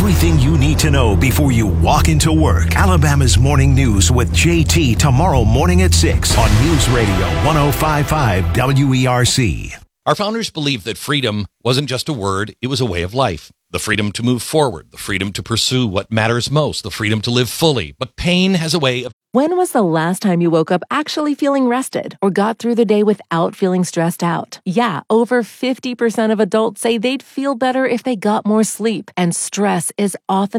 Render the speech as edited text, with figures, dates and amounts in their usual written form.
everything you need to know before you walk into work. Alabama's Morning News with JT tomorrow morning at 6 on News Radio 105.5 WERC. Our founders believed that freedom wasn't just a word, it was a way of life. The freedom to move forward, the freedom to pursue what matters most, the freedom to live fully. But pain has a way of... When was the last time you woke up actually feeling rested or got through the day without feeling stressed out? Yeah, over 50% of adults say they'd feel better if they got more sleep, and stress is often